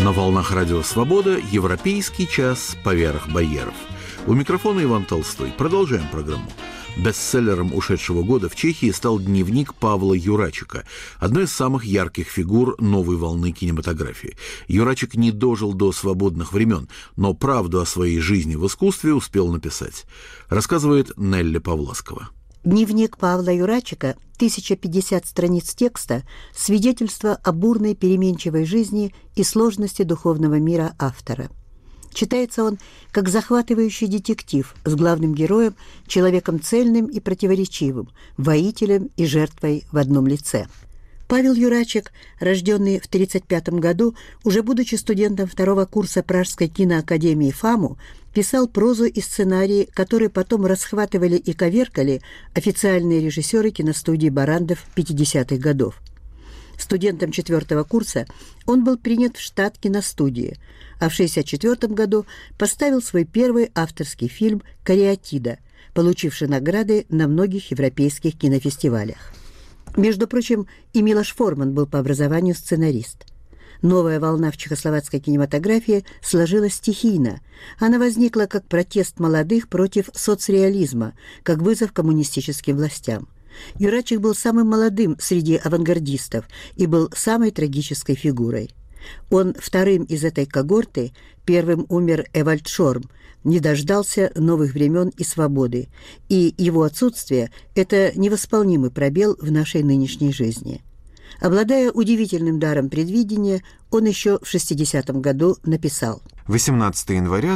На волнах радио «Свобода» европейский час поверх барьеров. У микрофона Иван Толстой. Продолжаем программу. Бестселлером ушедшего года в Чехии стал дневник Павла Юрачика, одной из самых ярких фигур новой волны кинематографии. Юрачик не дожил до свободных времен, но правду о своей жизни в искусстве успел написать. Рассказывает Нелли Павласкова. Дневник Павла Юрачика, 1050 страниц текста, свидетельство о бурной переменчивой жизни и сложности духовного мира автора. Читается он как захватывающий детектив с главным героем, человеком цельным и противоречивым, воителем и жертвой в одном лице. Павел Юрачик, рожденный в 1935 году, уже будучи студентом второго курса Пражской киноакадемии ФАМУ, писал прозу и сценарии, которые потом расхватывали и коверкали официальные режиссеры киностудии «Баррандов» 50-х годов. Студентом 4-го курса он был принят в штат киностудии, а в 1964 году поставил свой первый авторский фильм «Кариатида», получивший награды на многих европейских кинофестивалях. Между прочим, и Милош Форман был по образованию сценарист. Новая волна в чехословацкой кинематографии сложилась стихийно. Она возникла как протест молодых против соцреализма, как вызов коммунистическим властям. Юрачик был самым молодым среди авангардистов и был самой трагической фигурой. Он вторым из этой когорты, первым умер Эвальд Шорм, не дождался новых времен и свободы, и его отсутствие – это невосполнимый пробел в нашей нынешней жизни. Обладая удивительным даром предвидения, он еще в 60-м году написал: 18 января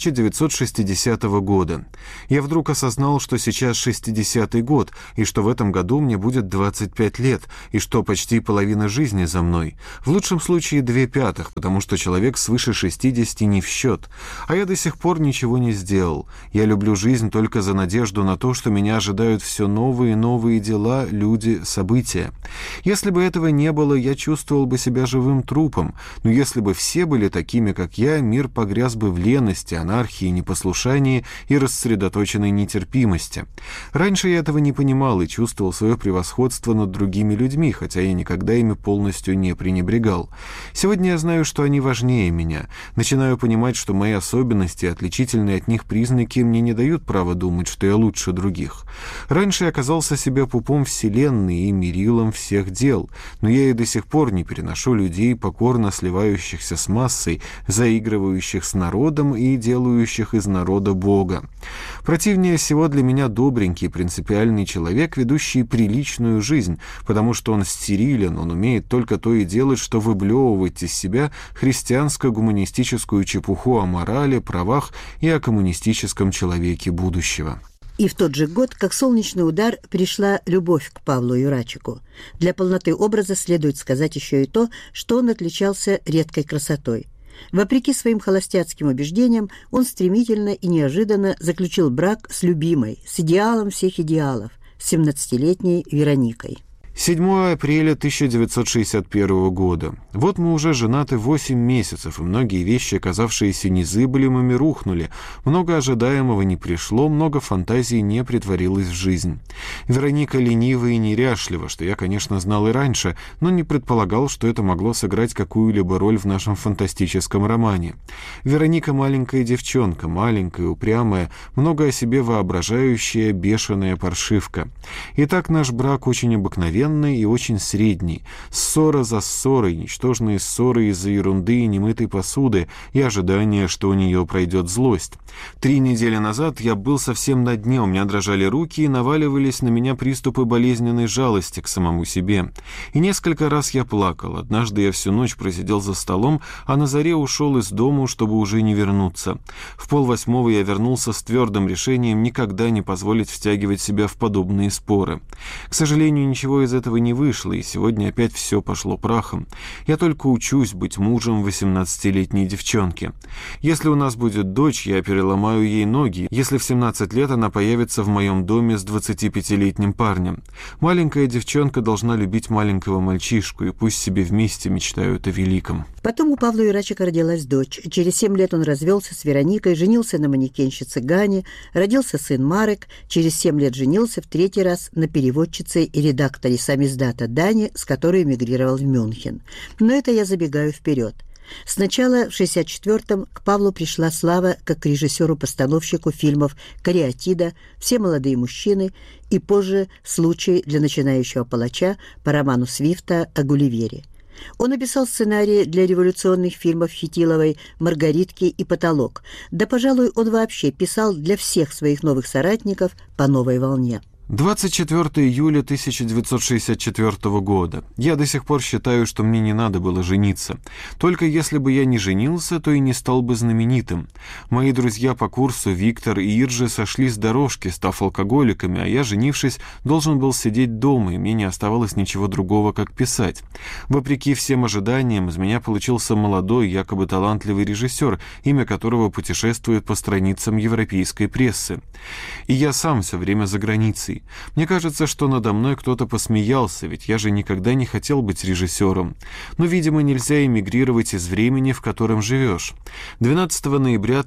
1960 года. Я вдруг осознал, что сейчас 60-й год, и что в этом году мне будет 25 лет, и что почти половина жизни за мной. В лучшем случае 2/5, потому что человек свыше 60 не в счет. А я до сих пор ничего не сделал. Я люблю жизнь только за надежду на то, что меня ожидают все новые и новые дела, люди, события. Если бы этого не было, я чувствовал бы себя живым трупом. Но если бы все были такими, как я, мир погряз бы в лености, анархии, непослушании и рассредоточенной нетерпимости. Раньше я этого не понимал и чувствовал свое превосходство над другими людьми, хотя я никогда ими полностью не пренебрегал. Сегодня я знаю, что они важнее меня. Начинаю понимать, что мои особенности и отличительные от них признаки мне не дают права думать, что я лучше других. Раньше я казался себе пупом вселенной и мерилом всех дел, но я и до сих пор не переношу людей, покорно сливающихся с массой, заигрывающих с народом и делающих из народа Бога. Противнее всего для меня добренький, принципиальный человек, ведущий приличную жизнь, потому что он стерилен, он умеет только то и делать, что выблевывать из себя христианско-гуманистическую чепуху о морали, правах и о коммунистическом человеке будущего. И в тот же год, как солнечный удар, пришла любовь к Павлу Юрачику. Для полноты образа следует сказать еще и то, что он отличался редкой красотой. Вопреки своим холостяцким убеждениям, он стремительно и неожиданно заключил брак с любимой, с идеалом всех идеалов, с 17-летней Вероникой. 7 апреля 1961 года. Вот мы уже женаты 8 месяцев, и многие вещи, казавшиеся незыблемыми, рухнули. Много ожидаемого не пришло, много фантазий не претворилось в жизнь. Вероника ленива и неряшлива, что я, конечно, знал и раньше, но не предполагал, что это могло сыграть какую-либо роль в нашем фантастическом романе. Вероника маленькая девчонка, маленькая, упрямая, много о себе воображающая, бешеная паршивка. Итак, наш брак очень обыкновенный и очень средний. Ссора за ссорой, ничтожные ссоры из-за ерунды и немытой посуды и ожидание, что у нее пройдет злость. 3 недели назад я был совсем на дне, у меня дрожали руки и наваливались на меня приступы болезненной жалости к самому себе. И несколько раз я плакал. Однажды я всю ночь просидел за столом, а на заре ушел из дому, чтобы уже не вернуться. В 7:30 я вернулся с твердым решением никогда не позволить втягивать себя в подобные споры. К сожалению, ничего из этого не вышло, и сегодня опять все пошло прахом. Я только учусь быть мужем 18-летней девчонки. Если у нас будет дочь, я переломаю ей ноги, если в 17 лет она появится в моем доме с 25-летним парнем. Маленькая девчонка должна любить маленького мальчишку, и пусть себе вместе мечтают о великом. Потом у Павла Юрачика родилась дочь. Через 7 лет он развелся с Вероникой, женился на манекенщице Гане, родился сын Марек, через 7 лет женился в 3-й раз на переводчице и редакторе самиздата Дани, с которой эмигрировал в Мюнхен. Но это я забегаю вперед. Сначала в 1964-м к Павлу пришла слава как к режиссеру-постановщику фильмов «Кариатида», «Все молодые мужчины» и позже «Случай для начинающего палача» по роману Свифта о Гулливере. Он написал сценарии для революционных фильмов Хитиловой «Маргаритки» и «Потолок». Да, пожалуй, он вообще писал для всех своих новых соратников по новой волне. 24 июля 1964 года. Я до сих пор считаю, что мне не надо было жениться. Только если бы я не женился, то и не стал бы знаменитым. Мои друзья по курсу Виктор и Иржи сошли с дорожки, став алкоголиками, а я, женившись, должен был сидеть дома, и мне не оставалось ничего другого, как писать. Вопреки всем ожиданиям, из меня получился молодой, якобы талантливый режиссер, имя которого путешествует по страницам европейской прессы. И я сам все время за границей. Мне кажется, что надо мной кто-то посмеялся, ведь я же никогда не хотел быть режиссером. Но, видимо, нельзя эмигрировать из времени, в котором живешь. 12 ноября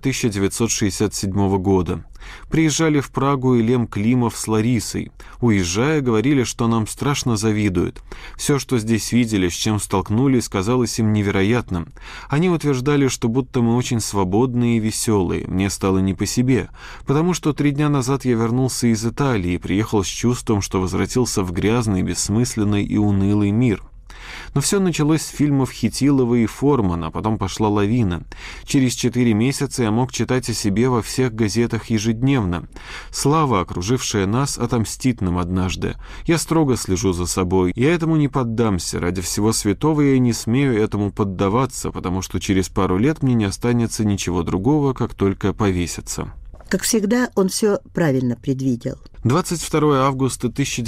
1967 года. Приезжали в Прагу и Лем Климов с Ларисой. Уезжая, говорили, что нам страшно завидуют. Все, что здесь видели, с чем столкнулись, казалось им невероятным. Они утверждали, что будто мы очень свободные и веселые. Мне стало не по себе, потому что 3 дня назад я вернулся из Италии и приехал с чувством, что возвратился в грязный, бессмысленный и унылый мир. Но все началось с фильмов Хитилова и Формана, а потом пошла лавина. Через 4 месяца я мог читать о себе во всех газетах ежедневно. Слава, окружившая нас, отомстит нам однажды. Я строго слежу за собой. Я этому не поддамся. Ради всего святого я не смею этому поддаваться, потому что через пару лет мне не останется ничего другого, как только повеситься. Как всегда, он все правильно предвидел. 22 августа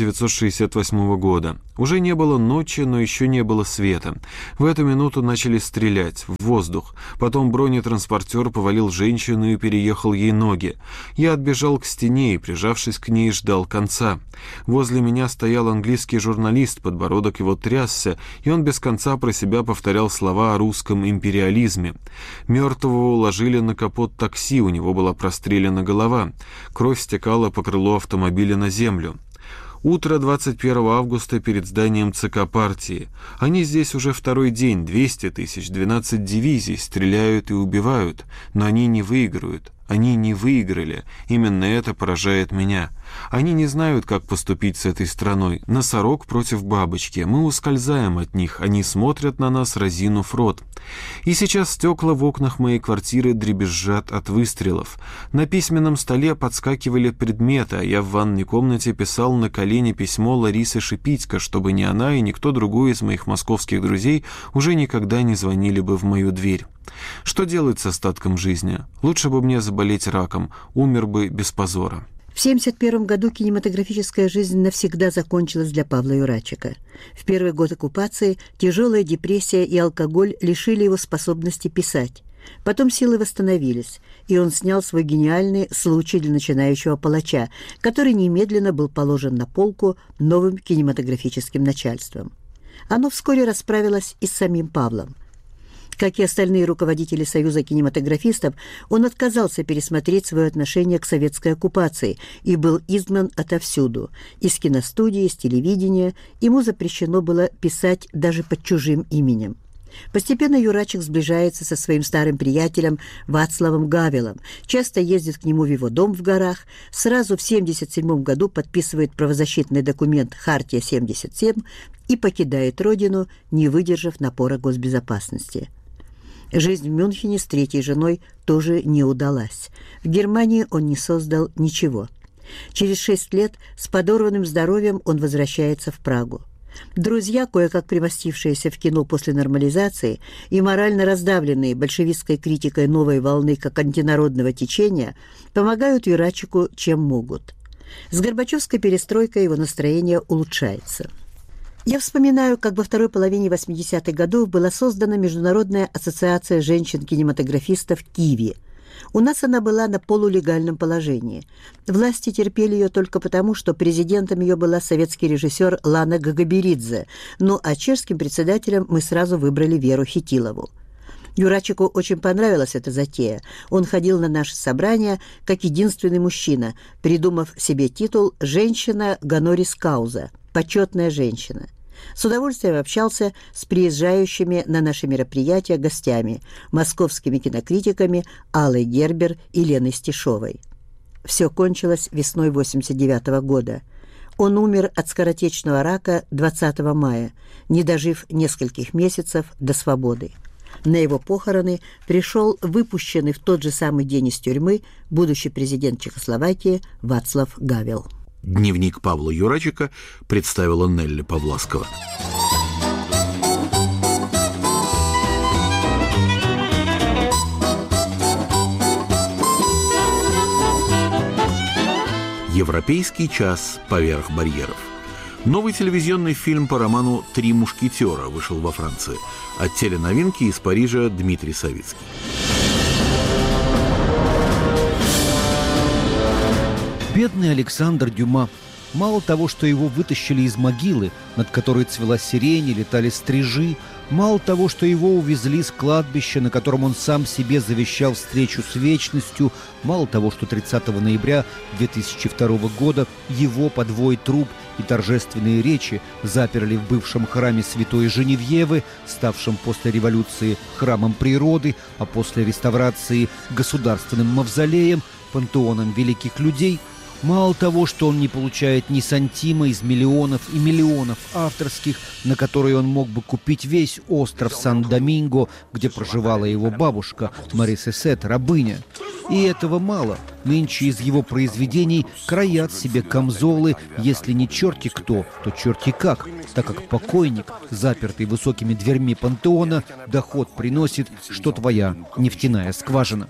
1968 года. Уже не было ночи, но еще не было света. В эту минуту начали стрелять в воздух. Потом бронетранспортер повалил женщину и переехал ей ноги. Я отбежал к стене и, прижавшись к ней, ждал конца. Возле меня стоял английский журналист, подбородок его трясся, и он без конца про себя повторял слова о русском империализме. Мертвого уложили на капот такси, у него была прострелена голова. Кровь стекала по крылу автомобиля на землю. Утро 21 августа перед зданием ЦК партии. Они здесь уже второй день, 200 тысяч, 12 дивизий, стреляют и убивают, но они не выиграют. Они не выиграли. Именно это поражает меня. Они не знают, как поступить с этой страной. Носорог против бабочки. Мы ускользаем от них. Они смотрят на нас, разинув рот. И сейчас стекла в окнах моей квартиры дребезжат от выстрелов. На письменном столе подскакивали предметы, а я в ванной комнате писал на колени письмо Ларисы Шипитько, чтобы ни она и никто другой из моих московских друзей уже никогда не звонили бы в мою дверь. Что делать с остатком жизни? Лучше бы мне заболеть раком, умер бы без позора. В 1971 году кинематографическая жизнь навсегда закончилась для Павла Юрачика. В первый год оккупации тяжелая депрессия и алкоголь лишили его способности писать. Потом силы восстановились, и он снял свой гениальный «Случай для начинающего палача», который немедленно был положен на полку новым кинематографическим начальством. Оно вскоре расправилось и с самим Павлом. Как и остальные руководители Союза кинематографистов, он отказался пересмотреть свое отношение к советской оккупации и был изгнан отовсюду. Из киностудии, из телевидения. Ему запрещено было писать даже под чужим именем. Постепенно Юрачик сближается со своим старым приятелем Вацлавом Гавелом, часто ездит к нему в его дом в горах, сразу в 1977 году подписывает правозащитный документ «Хартия-77» и покидает родину, не выдержав напора госбезопасности. Жизнь в Мюнхене с третьей женой тоже не удалась. В Германии он не создал ничего. Через 6 лет с подорванным здоровьем он возвращается в Прагу. Друзья, кое-как примостившиеся в кино после нормализации и морально раздавленные большевистской критикой новой волны как антинародного течения, помогают Юрачику чем могут. С Горбачевской перестройкой его настроение улучшается. Я вспоминаю, как во второй половине 80-х годов была создана Международная ассоциация женщин-кинематографистов «Киви». У нас она была на полулегальном положении. Власти терпели ее только потому, что президентом ее была советский режиссер Лана Гагаберидзе, ну а чешским председателем мы сразу выбрали Веру Хитилову. Юрачику очень понравилась эта затея. Он ходил на наши собрания как единственный мужчина, придумав себе титул «Женщина гонорис кауза» – «Почетная женщина». С удовольствием общался с приезжающими на наши мероприятия гостями, московскими кинокритиками Аллой Гербер и Леной Стишовой. Все кончилось весной 1989 года. Он умер от скоротечного рака 20 мая, не дожив нескольких месяцев до свободы. На его похороны пришел выпущенный в тот же самый день из тюрьмы будущий президент Чехословакии Вацлав Гавел. Дневник Павла Юрачика представила Нелли Павласкова. Европейский час поверх барьеров. Новый телевизионный фильм по роману «Три мушкетера» вышел во Франции. От теленовинки из Парижа Дмитрий Савицкий. Бедный Александр Дюма. Мало того, что его вытащили из могилы, над которой цвела сирень и летали стрижи, мало того, что его увезли с кладбища, на котором он сам себе завещал встречу с вечностью, мало того, что 30 ноября 2002 года его подвой труп и торжественные речи заперли в бывшем храме Святой Женевьевы, ставшем после революции храмом природы, а после реставрации государственным мавзолеем, пантеоном великих людей. Мало того, что он не получает ни сантима из миллионов и миллионов авторских, на которые он мог бы купить весь остров Сан-Доминго, где проживала его бабушка Мариса Сет, рабыня. И этого мало. Нынче из его произведений краят себе камзолы, если не черти кто, то черти как, так как покойник, запертый высокими дверьми пантеона, доход приносит, что твоя нефтяная скважина.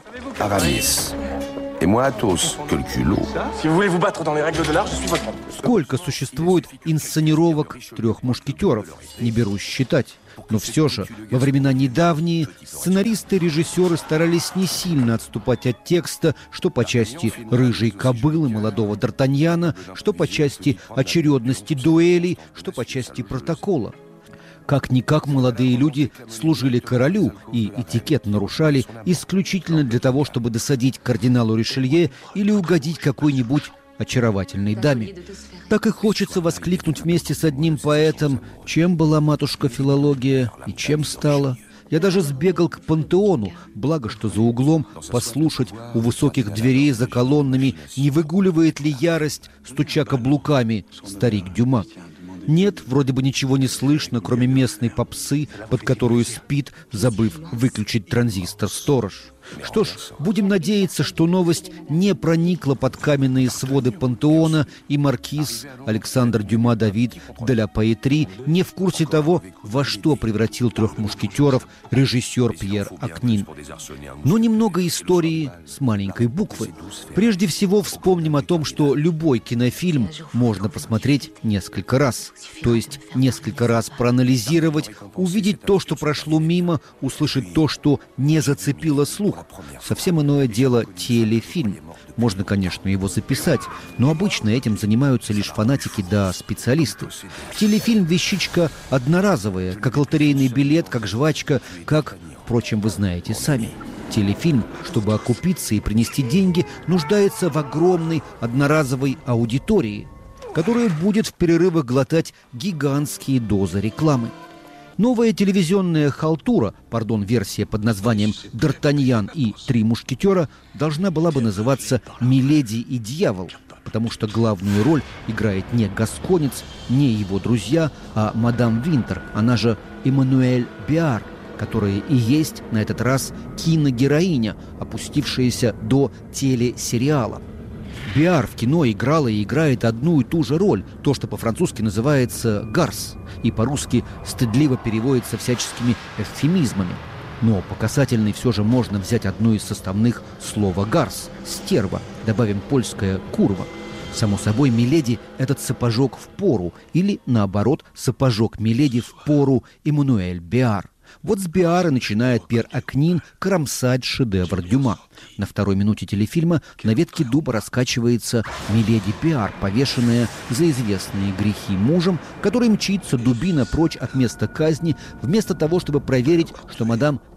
Сколько существует инсценировок «Трех мушкетеров», не берусь считать. Но все же, во времена недавние, сценаристы и режиссеры старались не сильно отступать от текста, что по части «Рыжей кобылы» молодого Д'Артаньяна, что по части очередности дуэлей, что по части протокола. Как-никак молодые люди служили королю и этикет нарушали исключительно для того, чтобы досадить кардиналу Ришелье или угодить какой-нибудь очаровательной даме. Так и хочется воскликнуть вместе с одним поэтом: чем была матушка филология и чем стала. Я даже сбегал к пантеону, благо что за углом, послушать у высоких дверей за колоннами, не выгуливает ли ярость, стуча каблуками, старик Дюма. Нет, вроде бы ничего не слышно, кроме местной попсы, под которую спит, забыв выключить транзистор, сторож. Что ж, будем надеяться, что новость не проникла под каменные своды пантеона, и маркиз Александр Дюма Давид де ла Поэтри не в курсе того, во что превратил трех мушкетеров режиссер Пьер Акнин. Но немного истории с маленькой буквы. Прежде всего вспомним о том, что любой кинофильм можно посмотреть несколько раз. То есть несколько раз проанализировать, увидеть то, что прошло мимо, услышать то, что не зацепило слух. Совсем иное дело телефильм. Можно, конечно, его записать, но обычно этим занимаются лишь фанатики да специалисты. Телефильм – вещичка одноразовая, как лотерейный билет, как жвачка, как, впрочем, вы знаете сами. Телефильм, чтобы окупиться и принести деньги, нуждается в огромной одноразовой аудитории, которая будет в перерывах глотать гигантские дозы рекламы. Новая телевизионная халтура, версия под названием «Д'Артаньян и три мушкетера» должна была бы называться «Миледи и дьявол», потому что главную роль играет не гасконец, не его друзья, а мадам Винтер, она же Эммануэль Биар, которая и есть на этот раз киногероиня, опустившаяся до телесериала. Биар в кино играла и играет одну и ту же роль, то, что по-французски называется «гарс», и по-русски стыдливо переводится всяческими эвфемизмами. Но по касательной все же можно взять одно из составных слова «гарс» – «стерва», добавим польское «курва». Само собой, миледи – этот сапожок в пору, или, наоборот, сапожок миледи в пору Эммануэль Биар. Вот с Биара начинает Пьер Акнин кромсать шедевр Дюма. На второй минуте телефильма на ветке дуба раскачивается миледи Биар, повешенная за известные грехи мужем, который мчится дубина прочь от места казни, вместо того, чтобы проверить, что мадам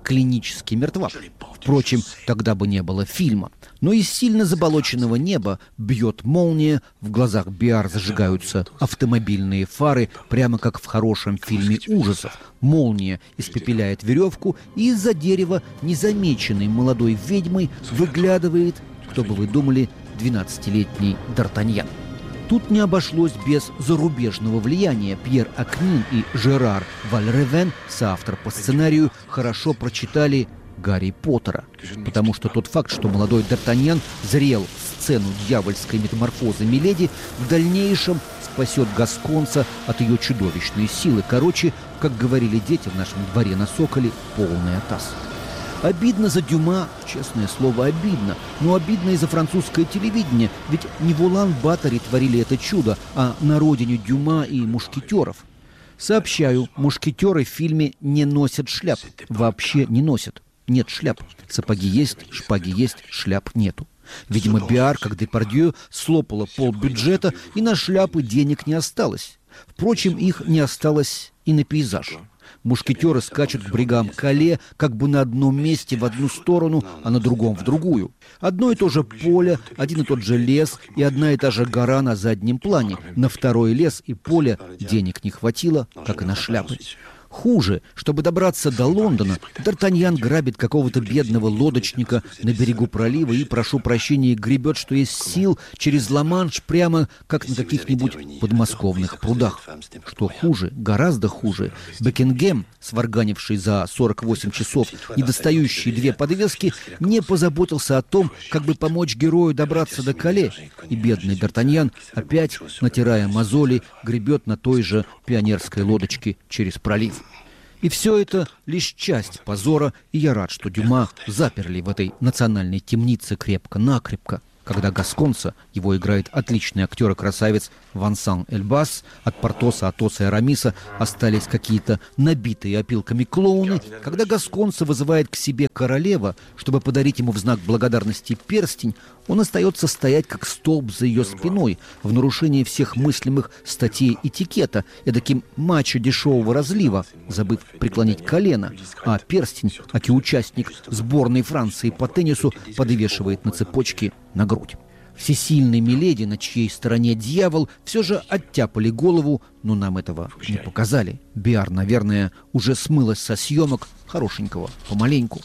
клинически мертва. Впрочем, тогда бы не было фильма. Но из сильно заболоченного неба бьет молния, в глазах Биар зажигаются автомобильные фары, прямо как в хорошем фильме ужасов. Молния испепеляет веревку, и из-за дерева, незамеченной молодой ведьмой, выглядывает, кто бы вы думали, 12-летний Д'Артаньян. Тут не обошлось без зарубежного влияния. Пьер Акнин и Жерар Вальревен, соавтор по сценарию, хорошо прочитали Гарри Поттера. Потому что тот факт, что молодой Д'Артаньян зрел сцену дьявольской метаморфозы Миледи, в дальнейшем спасет гасконца от ее чудовищной силы. Короче, как говорили дети в нашем дворе на Соколе, полный атас. Обидно за Дюма, честное слово, обидно. Но обидно и за французское телевидение. Ведь не в Улан-Баторе творили это чудо, а на родине Дюма и мушкетеров. Сообщаю, мушкетеры в фильме не носят шляп. Вообще не носят. Нет шляп. Сапоги есть, шпаги есть, шляп нету. Видимо, Биар, как Депардье, слопала полбюджета, и на шляпы денег не осталось. Впрочем, их не осталось и на пейзаж. Мушкетеры скачут к брегам Кале как бы на одном месте в одну сторону, а на другом в другую. Одно и то же поле, один и тот же лес и одна и та же гора на заднем плане. На второй лес и поле денег не хватило, как и на шляпы. Хуже, чтобы добраться до Лондона, Д'Артаньян грабит какого-то бедного лодочника на берегу пролива и, прошу прощения, гребет, что есть сил, через Ла-Манш, прямо как на каких-нибудь подмосковных прудах. Что хуже, гораздо хуже, Бекингем, сварганивший за 48 часов недостающие 2 подвески, не позаботился о том, как бы помочь герою добраться до Кале. И бедный Д'Артаньян, опять, натирая мозоли, гребет на той же пионерской лодочке через пролив. И все это лишь часть позора, и я рад, что Дюма заперли в этой национальной темнице крепко-накрепко. Когда гасконца, его играет отличный актер и красавец Вансан Эльбас, от Портоса, Атоса и Арамиса остались какие-то набитые опилками клоуны. Когда гасконца вызывает к себе королева, чтобы подарить ему в знак благодарности перстень, он остается стоять как столб за ее спиной, в нарушении всех мыслимых статей этикета, эдаким мачо дешевого разлива, забыв преклонить колено, а перстень, аки участник сборной Франции по теннису, подвешивает на цепочке на грудь. Всесильной Миледи, на чьей стороне дьявол, все же оттяпали голову, но нам этого не показали. Биар, наверное, уже смылась со съемок хорошенького помаленьку.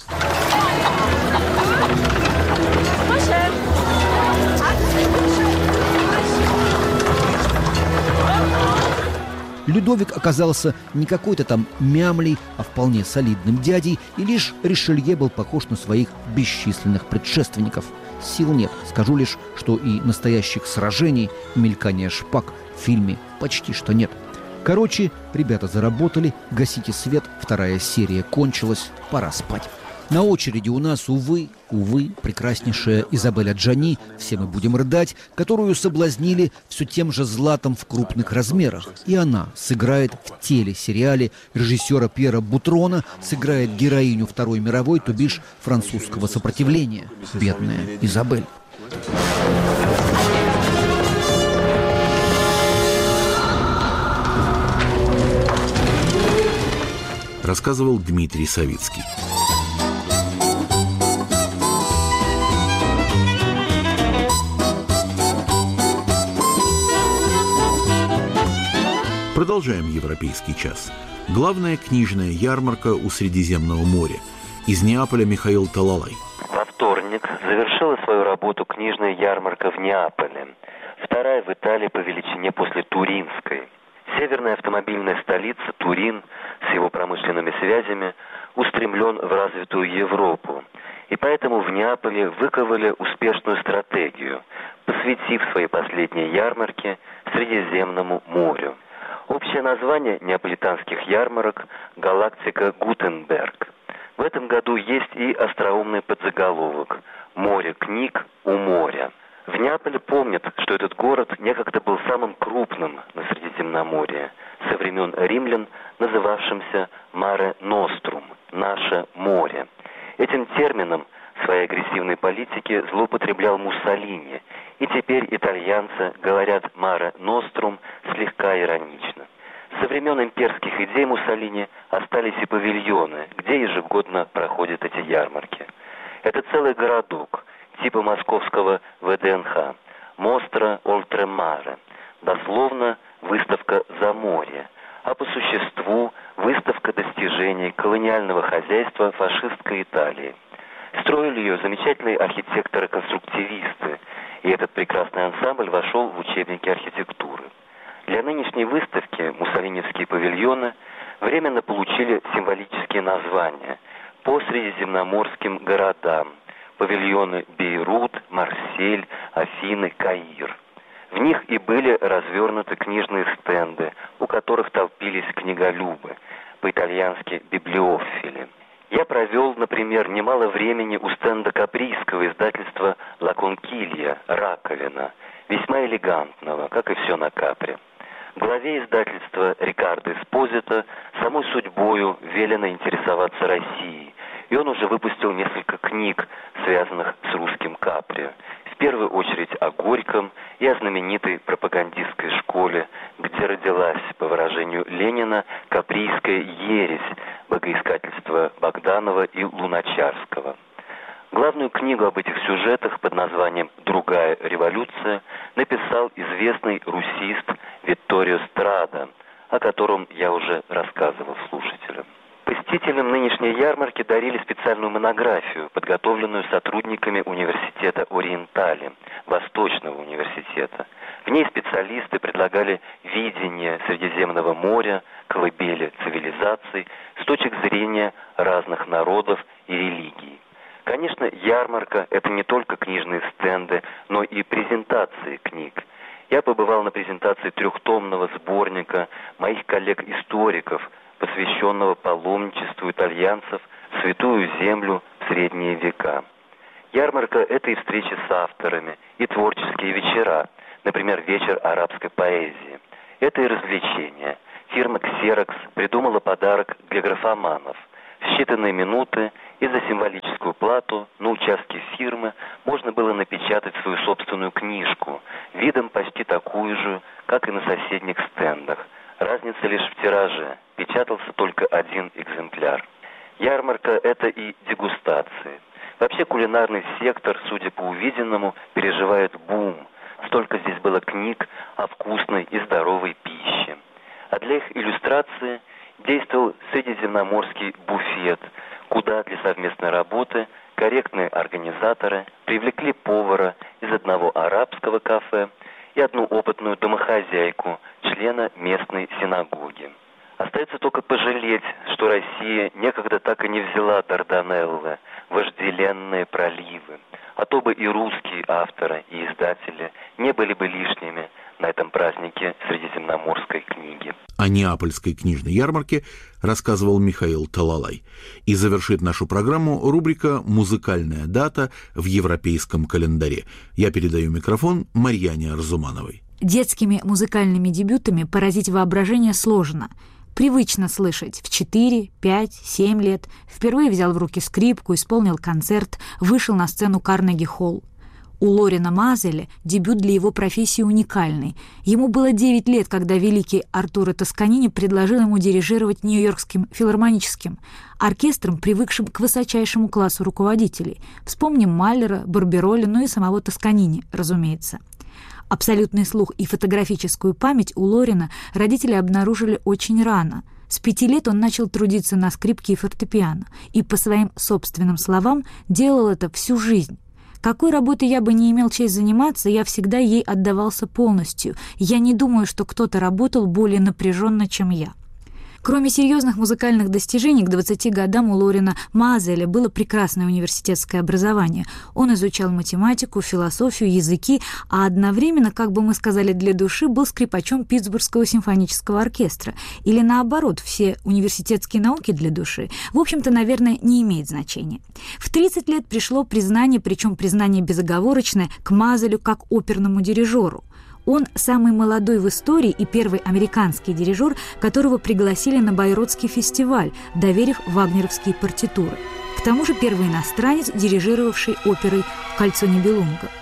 Людовик оказался не какой-то там мямлей, а вполне солидным дядей, и лишь Ришелье был похож на своих бесчисленных предшественников. Сил нет, скажу лишь, что и настоящих сражений, мелькания шпаг в фильме почти что нет. Короче, ребята заработали, гасите свет, 2-я серия кончилась, пора спать. На очереди у нас, увы, прекраснейшая Изабель Аджани, все мы будем рыдать, которую соблазнили все тем же златом в крупных размерах. И она сыграет в телесериале режиссера Пьера Бутрона, сыграет героиню Второй мировой, то бишь французского сопротивления. Бедная Изабель. Рассказывал Дмитрий Савицкий. Продолжаем «Европейский час». Главная книжная ярмарка у Средиземного моря. Из Неаполя Михаил Талалай. Во вторник завершила свою работу книжная ярмарка в Неаполе. 2-я в Италии по величине после Туринской. Северная автомобильная столица Турин с его промышленными связями устремлен в развитую Европу. И поэтому в Неаполе выковали успешную стратегию, посвятив свои последние ярмарки Средиземному морю. Общее название неаполитанских ярмарок – «Галактика Гутенберг». В этом году есть и остроумный подзаголовок «Море книг у моря». В Неаполе помнят, что этот город некогда был самым крупным на Средиземноморье, со времен римлян, называвшимся «Маре Нострум» – «Наше море». Этим термином в своей агрессивной политике злоупотреблял Муссолини, и теперь итальянцы говорят «Маре Нострум» слегка иронично. Со времен имперских идей Муссолини остались и павильоны, где ежегодно проходят эти ярмарки. Это целый городок, типа московского ВДНХ, Мостра Ольтремаре, дословно выставка за море, а по существу выставка достижений колониального хозяйства фашистской Италии. Строили ее замечательные архитекторы-конструктивисты, и этот прекрасный ансамбль вошел в учебники архитектуры. Для нынешней выставки муссолиневские павильоны временно получили символические названия по средиземноморским городам: павильоны Бейрут, Марсель, Афины, Каир. В них и были развернуты книжные стенды, у которых толпились книголюбы, по-итальянски библиофили. Я провел, например, немало времени у стенда каприйского издательства «Ла Конкилья» «Раковина», весьма элегантного, как и все на Капри. Главе издательства Рикардо Эспозито самой судьбою велено интересоваться Россией, и он уже выпустил несколько книг, связанных с русским Капри. В первую очередь о Горьком и о знаменитой пропагандистской школе, где родилась, по выражению Ленина, каприйская ересь богоискательства Богданова и Луначарского. Главную книгу об этих сюжетах под названием «Другая революция» написал известный русист Витторио Страда, о котором я уже рассказывал слушателям. Посетителям нынешней ярмарки дарили специальную монографию, подготовленную сотрудниками университета Ориентали, Восточного университета. В ней специалисты предлагали видение Средиземного моря, колыбели цивилизаций с точек зрения разных народов и религий. Конечно, ярмарка – это не только книжные стенды, но и презентации книг. Я побывал на презентации трехтомного сборника моих коллег-историков, посвященного паломничеству итальянцев в Святую Землю в средние века. Ярмарка – это и встречи с авторами, и творческие вечера, например, вечер арабской поэзии. Это и развлечения. Фирма Xerox придумала подарок для графоманов. В считанные минуты и за символическую плату на участке фирмы можно было напечатать свою собственную книжку, видом почти такую же, как и на соседних стендах. Разница лишь в тираже. Печатался только один экземпляр. Ярмарка – это и дегустации. Вообще кулинарный сектор, судя по увиденному, переживает бум. Столько здесь было книг о вкусной и здоровой пище. А для их иллюстрации действовал средиземноморский буфет, куда для совместной работы корректные организаторы привлекли повара из одного арабского кафе и одну опытную домохозяйку, члена местной синагоги. Остается только пожалеть, что Россия некогда так и не взяла Дарданеллы, вожделенные проливы, а то бы и русские авторы и издатели не были бы лишними на этом празднике средиземноморской книги. О Неапольской книжной ярмарке рассказывал Михаил Талалай. И завершит нашу программу рубрика «Музыкальная дата в европейском календаре». Я передаю микрофон Марьяне Арзумановой. Детскими музыкальными дебютами поразить воображение сложно. Привычно слышать в 4, 5, 7 лет. Впервые взял в руки скрипку, исполнил концерт, вышел на сцену Карнеги-холл. У Лорена Мазеля дебют для его профессии уникальный. Ему было 9 лет, когда великий Артуро Тосканини предложил ему дирижировать Нью-Йоркским филармоническим оркестром, привыкшим к высочайшему классу руководителей. Вспомним Маллера, Барбероли, ну и самого Тосканини, разумеется. Абсолютный слух и фотографическую память у Лорена родители обнаружили очень рано. С 5 лет он начал трудиться на скрипке и фортепиано, и, по своим собственным словам, делал это всю жизнь. Какой работой я бы не имел честь заниматься, я всегда ей отдавался полностью. Я не думаю, что кто-то работал более напряженно, чем я. Кроме серьезных музыкальных достижений, к 20 годам у Лорена Мазеля было прекрасное университетское образование. Он изучал математику, философию, языки, а одновременно, как бы мы сказали, для души был скрипачом Питтсбургского симфонического оркестра. Или наоборот, все университетские науки для души. В общем-то, наверное, не имеет значения. В 30 лет пришло признание, причем признание безоговорочное, к Мазелю как оперному дирижеру. Он самый молодой в истории и первый американский дирижер, которого пригласили на Байротский фестиваль, доверив вагнеровские партитуры. К тому же первый иностранец, дирижировавший оперой «Кольцо Нибелунга».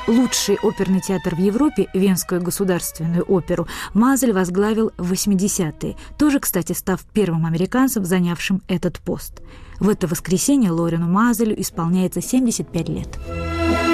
Лучший оперный театр в Европе, Венскую государственную оперу, Мазель возглавил в 80-е, тоже, кстати, став первым американцем, занявшим этот пост. В это воскресенье Лорину Мазелю исполняется 75 лет.